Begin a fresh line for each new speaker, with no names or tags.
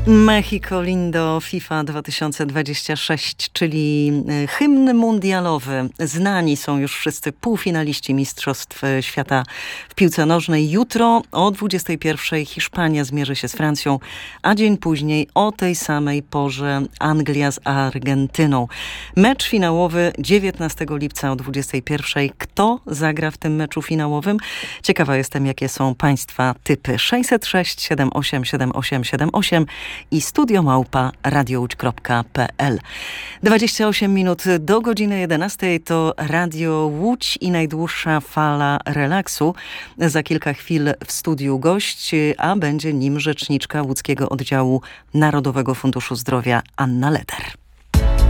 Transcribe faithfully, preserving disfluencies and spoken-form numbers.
Mexico Lindo FIFA dwa tysiące dwadzieścia sześć, czyli hymn mundialowy. Znani są już wszyscy półfinaliści Mistrzostw Świata w piłce nożnej. Jutro o dwudziestej pierwszej Hiszpania zmierzy się z Francją, a dzień później o tej samej porze Anglia z Argentyną. Mecz finałowy dziewiętnastego lipca o dwudziestej pierwszej. Kto zagra w tym meczu finałowym? Ciekawa jestem, jakie są Państwa typy. sześćset sześć siedem osiem siedem osiem siedem osiem i studio małpa radiowódź kropka pe el. dwadzieścia osiem minut do godziny jedenastej to Radio Łódź i najdłuższa fala relaksu. Za kilka chwil w studiu gość, a będzie nim rzeczniczka łódzkiego oddziału Narodowego Funduszu Zdrowia Anna Leder.